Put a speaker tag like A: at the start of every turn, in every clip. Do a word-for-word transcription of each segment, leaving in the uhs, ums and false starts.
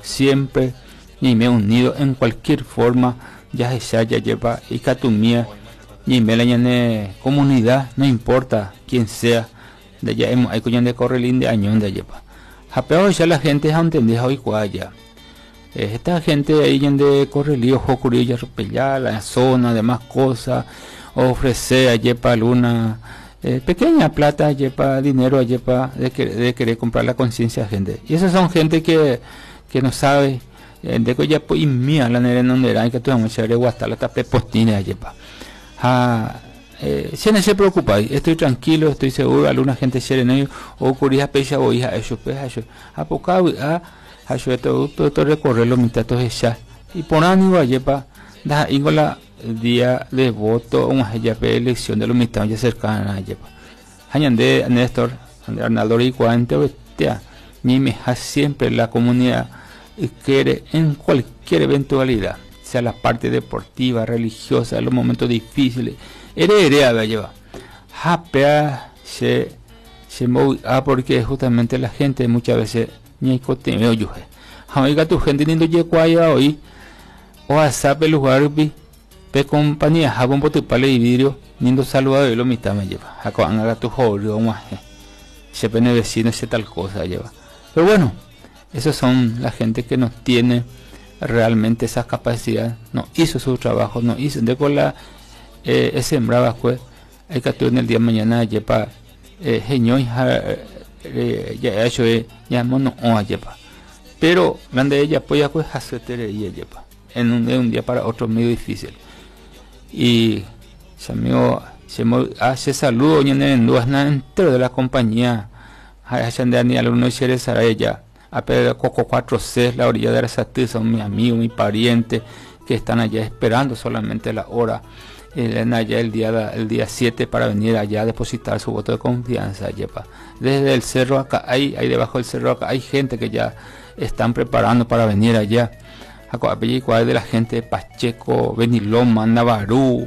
A: siempre ni me unido en cualquier forma ya se ya lleva y catumía ni me la ñane comunidad no importa quién sea de ya hemos hay coño de correlín de añón de lleva japeo ya la gente ha entendido hoy cuaya esta gente ahí de correlío jocurilla repellar la zona demás cosas ofrecer a yepa luna eh, pequeña plata yepa dinero yepa de, que, de querer comprar la conciencia de gente y esas son gente que que no sabe eh, de que ya pues mía la nere no era que tú vamos a guastar la tape postina yepa ah eh, si no se preocupa estoy tranquilo estoy seguro alguna gente sereno o curia pecha o hija eso pues eso a poca a yo todo todo recorrer los mitatos ella y por ánimo yepa da igual día de voto una elección de los mitatos ya cercana yepa hañande Néstor Arnaldo y cuante bestia ni me ha siempre la comunidad quiere en cualquier eventualidad sea la parte deportiva religiosa los momentos difíciles heredera va lleva japea se se ah porque justamente la gente muchas veces ni cote me oye oiga tu gente nindo ye cuaya hoy o a sabe lugar bi pe compañía jabón bote pale y vidrio nindo saludado y lo mitad me lleva jaco haga tu jorio más se pene vecino se tal cosa lleva pero bueno esos son la gente que no tiene realmente esa capacidad no hizo su trabajo no hizo de con la eh, ese sembraba pues hay que en el día de mañana lleva eh, genio ya hecho ya mono o lleva pero grande ella pues ya pues hacer y lleva en un de un día para otro medio difícil y se me se me hace saludo y en el entero de la compañía hay de ni alumno y seres a ella a Pedro Coco cuatro C la orilla de la Satí son mis amigos mi pariente que están allá esperando solamente la hora en allá el día el día siete para venir allá a depositar su voto de confianza yepa. Desde el cerro acá hay ahí debajo del cerro acá hay gente que ya están preparando para venir allá a de la gente de Pacheco, Beniloma, Navarú,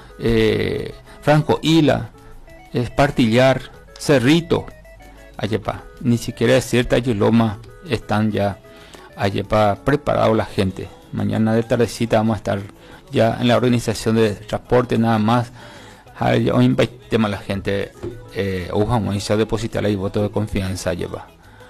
A: eh, Franco Hila, Espartillar, Cerrito, Ayepa, ni siquiera es cierta Yuloma están ya Ayepa preparado la gente. Mañana de tardecita vamos a estar ya en la organización de transporte nada más. Hoy invitemos a la gente eh, a depositar el voto de confianza Ayepa.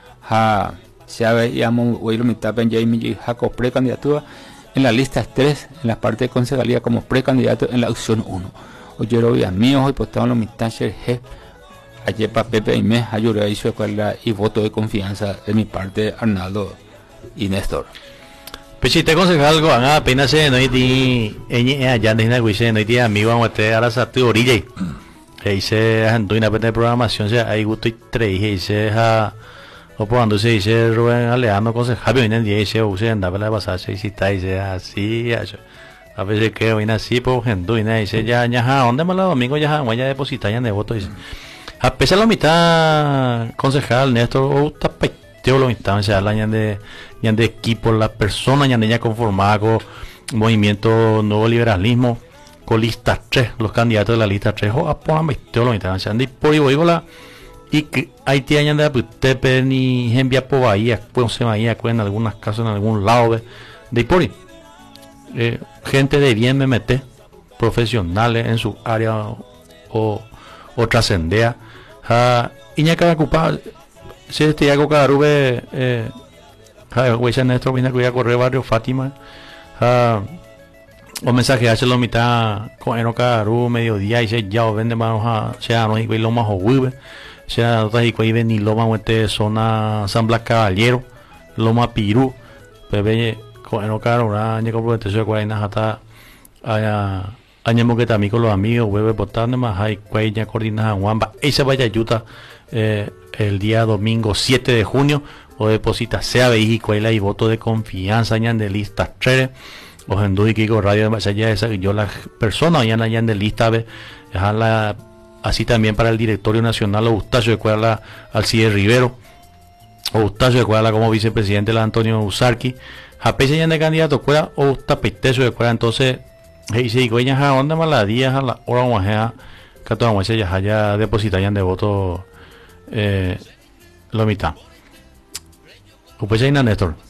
A: Ha se habíamos oído mitad en Jamie Jaco precandidatura en la lista tres en la parte de concejalía como precandidato en la opción uno. Oye, lo vi a mí hoy postamos los mitad G ayer para Pepe y me ayudó a hizo y voto de confianza de mi parte Arnaldo y Néstor.
B: Pues si te aconseja algo, haga apenas no hay di allá de una cuisa no hay di amigo vamos a te ahora sa tu orilla. Ahí se ando una de programación se hay gusto y tres y se ha o cuando se dice Rubén Aleano con Javier en el día se usa anda para pasar se está dice así a veces que viene así por gente y dice ya ya dónde más los domingos ya voy a depositar ya de voto dice a pesar la mitad concejal Néstor o está peteo la mitad o sea la de ya de equipo la persona ya ya conformada con movimiento nuevo liberalismo con lista tres los candidatos de la lista tres o a poner peteo la mitad o sea de por ahí la y que hay tienen de Tepe ni envía por Bahía, pues se Bahía, en algunas casas en algún lado de, de por ahí. Eh, gente de bien me mete, profesionales en su área o, o trascendea. Uh, y ya cada ocupado, si este ya cada rube, eh, güey, Néstor viene a correr barrio Fátima. Uh, o mensaje hace lo mitad con el caru mediodía y se ya vende más a sea no y lo más o sea otra y que ni Loma Muerte zona San Blas Caballero Loma Pirú bebé con el caro año como te soy cuarenta hasta allá año que también con los amigos bebé botando más hay cuella coordinada Juanba esa vaya ayuda eh, el día domingo siete de junio o deposita sea vehículo y voto de confianza añan de lista tres o en Duy Kiko Radio de más allá esa yo las personas ya añan de lista ve la así también para el directorio nacional Eustacio de Cuadra al C I D Rivero Eustacio de Cuadra como vicepresidente la Antonio Usarqui Japese ya de candidato Cuadra Eustapeteso de Cuadra entonces hey si coña ja onda maladía a la hora guajea que toda mucha ya haya depositarían de voto eh, lo mitad pues ahí Néstor.